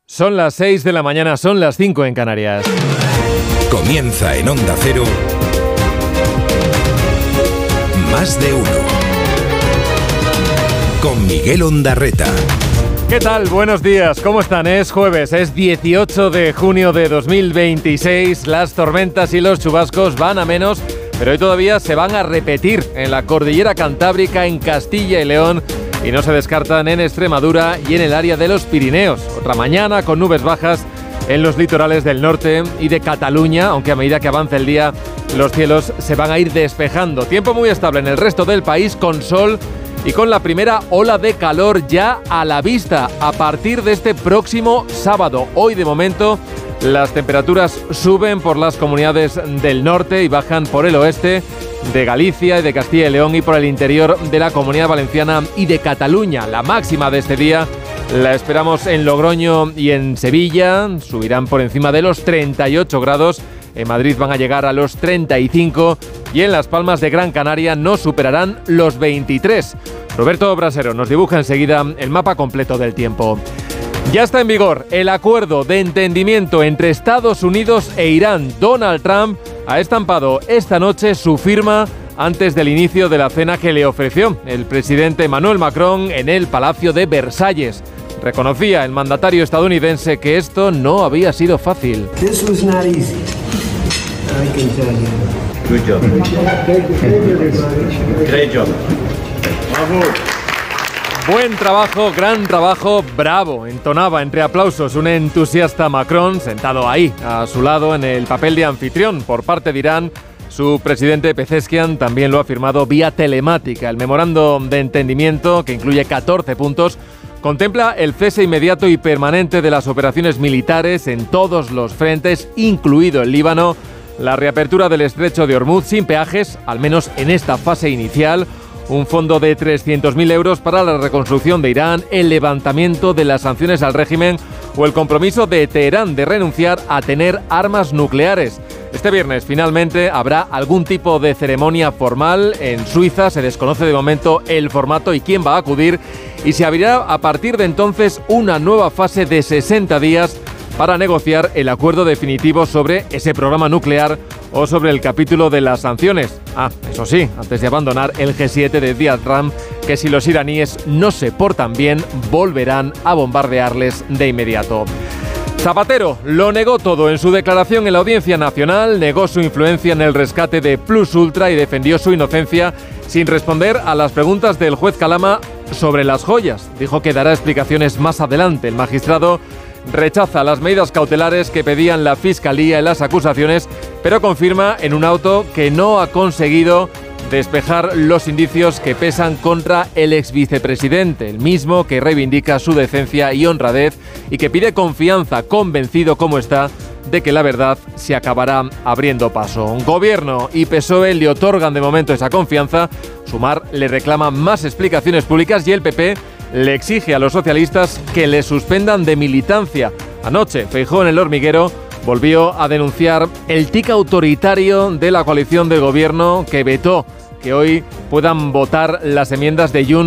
Son las 6 de la mañana, son las 5 en Canarias. Comienza en Onda Cero. Más de uno. Con Miguel Ondarreta. ¿Qué tal? Buenos días, ¿cómo están? Es jueves, es 18 de junio de 2026. Las tormentas y los chubascos van a menos, pero hoy todavía se van a repetir en la cordillera cantábrica, en Castilla y León, y no se descartan en Extremadura y en el área de los Pirineos. Otra mañana con nubes bajas en los litorales del norte y de Cataluña, aunque a medida que avance el día los cielos se van a ir despejando. Tiempo muy estable en el resto del país, con sol y con la primera ola de calor ya a la vista a partir de este próximo sábado. Hoy de momento las temperaturas suben por las comunidades del norte y bajan por el oeste de Galicia y de Castilla y León y por el interior de la Comunidad Valenciana y de Cataluña. La máxima de este día la esperamos en Logroño y en Sevilla, subirán por encima de los 38 grados. En Madrid van a llegar a los 35 y en Las Palmas de Gran Canaria no superarán los 23. Roberto Brasero nos dibuja enseguida el mapa completo del tiempo. Ya está en vigor el acuerdo de entendimiento entre Estados Unidos e Irán. Donald Trump ha estampado esta noche su firma antes del inicio de la cena que le ofreció el presidente Emmanuel Macron en el Palacio de Versalles. Reconocía el mandatario estadounidense que esto no había sido fácil. This was not easy. I can tell you. Good job. Great job. Buen trabajo, gran trabajo, bravo, entonaba entre aplausos un entusiasta Macron sentado ahí, a su lado en el papel de anfitrión por parte de Irán. Su presidente Pezeshkian también lo ha firmado vía telemática. El memorando de entendimiento, que incluye 14 puntos, contempla el cese inmediato y permanente de las operaciones militares en todos los frentes, incluido el Líbano, la reapertura del estrecho de Hormuz sin peajes, al menos en esta fase inicial, un fondo de 300.000 euros para la reconstrucción de Irán, el levantamiento de las sanciones al régimen o el compromiso de Teherán de renunciar a tener armas nucleares. Este viernes finalmente habrá algún tipo de ceremonia formal en Suiza. Se desconoce de momento el formato y quién va a acudir, y se abrirá a partir de entonces una nueva fase de 60 días para negociar el acuerdo definitivo sobre ese programa nuclear o sobre el capítulo de las sanciones. Eso sí, antes de abandonar el G7 de Donald Trump, que si los iraníes no se portan bien, volverán a bombardearles de inmediato. Zapatero lo negó todo en su declaración en la Audiencia Nacional, negó su influencia en el rescate de Plus Ultra y defendió su inocencia sin responder a las preguntas del juez Calama sobre las joyas. Dijo que dará explicaciones más adelante. El magistrado rechaza las medidas cautelares que pedían la Fiscalía en las acusaciones, pero confirma en un auto que no ha conseguido despejar los indicios que pesan contra el exvicepresidente, el mismo que reivindica su decencia y honradez y que pide confianza, convencido como está de que la verdad se acabará abriendo paso. Gobierno y PSOE le otorgan de momento esa confianza. Sumar le reclama más explicaciones públicas y el PP le exige a los socialistas que le suspendan de militancia. Anoche, Feijóo en El Hormiguero volvió a denunciar el tic autoritario de la coalición de gobierno que vetó que hoy puedan votar las enmiendas de Junts